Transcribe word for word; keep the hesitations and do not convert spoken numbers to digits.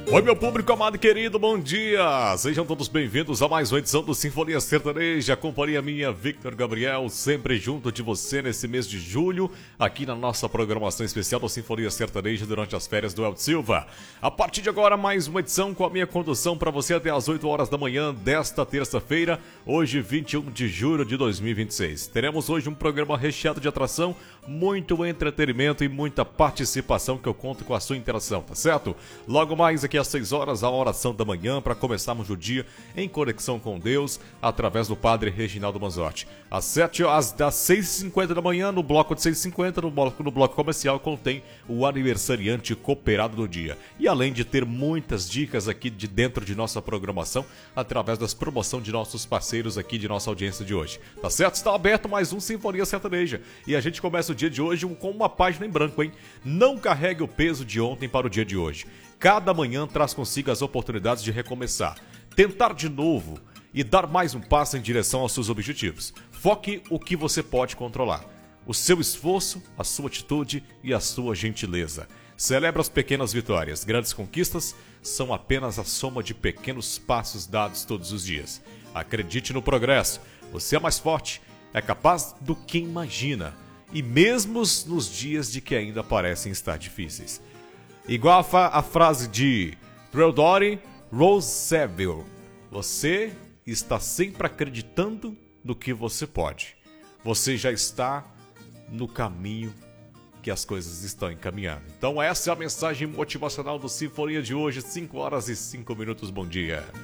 Oi, meu público amado e querido, bom dia! Sejam todos bem-vindos a mais uma edição do Sinfonia Sertaneja. Acompanhe a minha Victor Gabriel, sempre junto de você nesse mês de julho, aqui na nossa programação especial do Sinfonia Sertaneja durante as férias do Elton Silva. A partir de agora, mais uma edição com a minha condução para você até às oito horas da manhã desta terça-feira, hoje vinte e um de julho de dois mil e vinte e seis. Teremos hoje um programa recheado de atração, muito entretenimento e muita participação que eu conto com a sua interação, tá certo? Logo mais aqui às seis horas, a oração da manhã, para começarmos o dia em conexão com Deus, através do Padre Reginaldo Manzotti. Às sete horas, das seis e cinquenta da manhã, no bloco de seis e cinquenta, no bloco, no bloco comercial, contém o aniversariante cooperado do dia. E além de ter muitas dicas aqui de dentro de nossa programação, através das promoções de nossos parceiros aqui de nossa audiência de hoje. Tá certo? Está aberto mais um Sinfonia Sertaneja. E a gente começa o dia de hoje com uma página em branco, hein? Não carregue o peso de ontem para o dia de hoje. Cada manhã traz consigo as oportunidades de recomeçar, tentar de novo e dar mais um passo em direção aos seus objetivos. Foque o que você pode controlar: o seu esforço, a sua atitude e a sua gentileza. Celebre as pequenas vitórias. Grandes conquistas são apenas a soma de pequenos passos dados todos os dias. Acredite no progresso. Você é mais forte, é capaz do que imagina, e mesmo nos dias de que ainda parecem estar difíceis. Igual a, fa- a frase de Theodore Roosevelt: você está sempre acreditando no que você pode. Você já está no caminho que as coisas estão encaminhando. Então essa é a mensagem motivacional do Sinfonia de hoje, cinco horas e cinco minutos. Bom dia.